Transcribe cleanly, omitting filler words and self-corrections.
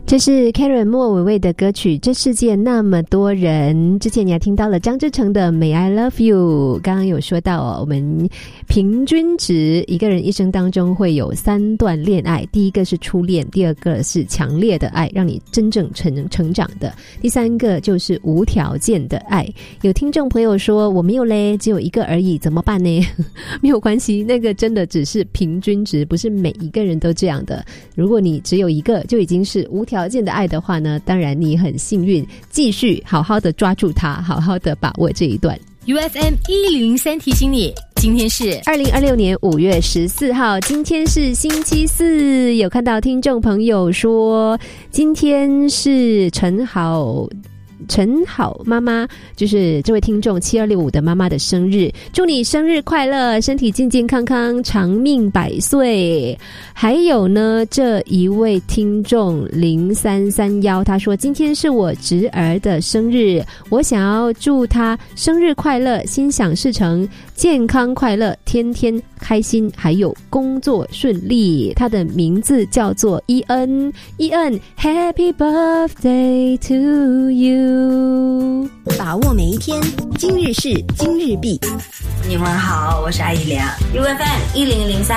这是 Karen 莫文蔚的歌曲《这世界那么多人》。之前你还听到了张志成的 May I Love You。刚刚有说到我们平均值一个人一生当中会有3段恋爱，第一个是初恋，第二个是强烈的爱，让你真正成长的，第三个就是无条件的爱。有听众朋友说我没有嘞，只有一个而已，怎么办呢？没有关系，那个真的只是平均值，不是每一个人都这样的。如果你只有一个就已经是无条件的爱的话呢，当然你很幸运，继续好好的抓住它，好好的把握这一段。 UFM 1003提醒你，今天是 2026年5月14号，今天是星期四。有看到听众朋友说今天是陈好妈妈，就是这位听众7265的妈妈的生日，祝你生日快乐，身体健健康康，长命百岁。还有呢，这一位听众0331，他说今天是我侄儿的生日，我想要祝他生日快乐，心想事成，健康快乐，天天开心，还有工作顺利。他的名字叫做伊恩，Happy birthday to you。 把握每一天，今日事今日毕。 你们好，我是艾怡良 UFM 1003